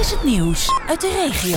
is het nieuws uit de regio.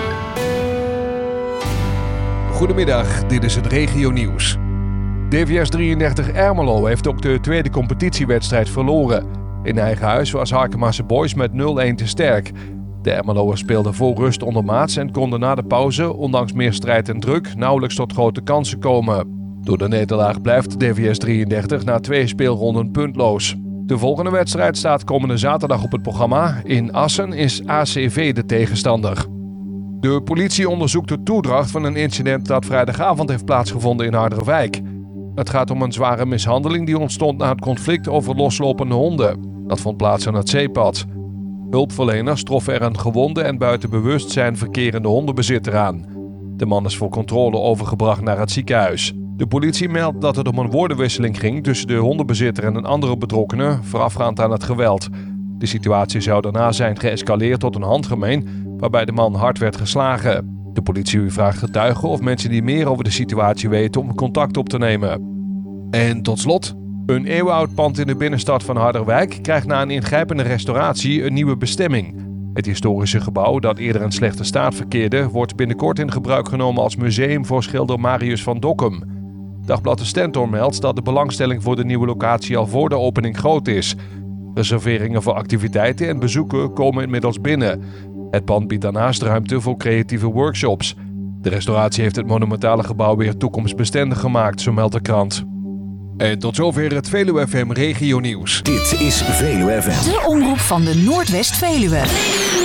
Goedemiddag, dit is het regionieuws. DVS 33 Ermelo heeft ook de tweede competitiewedstrijd verloren. In eigen huis was Harkemasse Boys met 0-1 te sterk. De Ermeloers speelden voor rust ondermaats en konden na de pauze, ondanks meer strijd en druk, nauwelijks tot grote kansen komen. Door de nederlaag blijft DVS 33 na 2 speelronden puntloos. De volgende wedstrijd staat komende zaterdag op het programma. In Assen is ACV de tegenstander. De politie onderzoekt de toedracht van een incident dat vrijdagavond heeft plaatsgevonden in Harderwijk. Het gaat om een zware mishandeling die ontstond na het conflict over loslopende honden. Dat vond plaats aan het zeepad. Hulpverleners troffen er een gewonde en buiten bewustzijn verkerende hondenbezitter aan. De man is voor controle overgebracht naar het ziekenhuis. De politie meldt dat het om een woordenwisseling ging tussen de hondenbezitter en een andere betrokkene, voorafgaand aan het geweld. De situatie zou daarna zijn geëscaleerd tot een handgemeen, waarbij de man hard werd geslagen. De politie vraagt getuigen of mensen die meer over de situatie weten om contact op te nemen. En tot slot, een eeuwenoud pand in de binnenstad van Harderwijk krijgt na een ingrijpende restauratie een nieuwe bestemming. Het historische gebouw, dat eerder in slechte staat verkeerde, wordt binnenkort in gebruik genomen als museum voor schilder Marius van Dokkum. Dagblad De Stentor meldt dat de belangstelling voor de nieuwe locatie al voor de opening groot is. Reserveringen voor activiteiten en bezoeken komen inmiddels binnen. Het pand biedt daarnaast ruimte voor creatieve workshops. De restauratie heeft het monumentale gebouw weer toekomstbestendig gemaakt, zo meldt de krant. En tot zover het Veluwe FM Regionieuws. Dit is Veluwe FM. De omroep van de Noordwest-Veluwe.